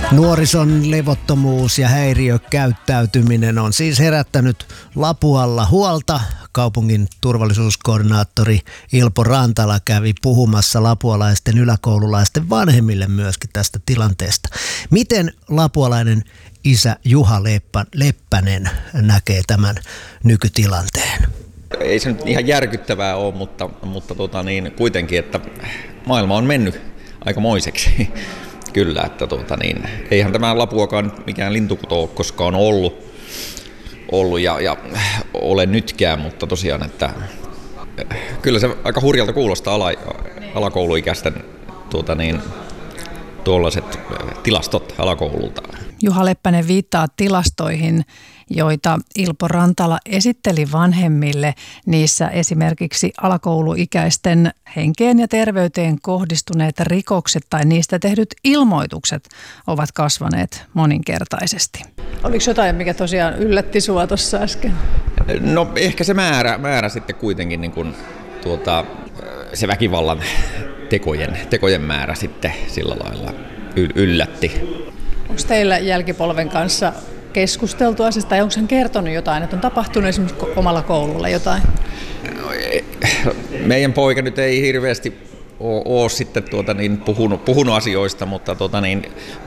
Nuorison levottomuus ja häiriökäyttäytyminen on siis herättänyt Lapualla huolta. Kaupungin turvallisuuskoordinaattori Ilpo Rantala kävi puhumassa lapualaisten yläkoululaisten vanhemmille myöskin tästä tilanteesta. Miten lapualainen isä Juha Leppänen näkee tämän nykytilanteen? Ei se nyt ihan järkyttävää ole, mutta kuitenkin, että maailma on mennyt aikamoiseksi. Kyllä, että eihän tämä Lapuakaan mikään lintukoto ole koskaan ollut ja ole nytkään, mutta tosiaan, että kyllä se aika hurjalta kuulostaa alakouluikäisten tuollaiset tilastot alakoululta. Juha Leppänen viittaa tilastoihin, joita Ilpo Rantala esitteli vanhemmille. Niissä esimerkiksi alakouluikäisten henkeen ja terveyteen kohdistuneet rikokset tai niistä tehdyt ilmoitukset ovat kasvaneet moninkertaisesti. Oliko jotain, mikä tosiaan yllätti sinua tuossa äsken? No ehkä se määrä sitten kuitenkin, se väkivallan tekojen määrä sitten sillä lailla yllätti. Onko teillä jälkipolven kanssa keskusteltu asiasta tai onko hän kertonut jotain, että on tapahtunut esimerkiksi omalla koululla jotain? Meidän poika nyt ei hirveästi ole sitten puhunut asioista, mutta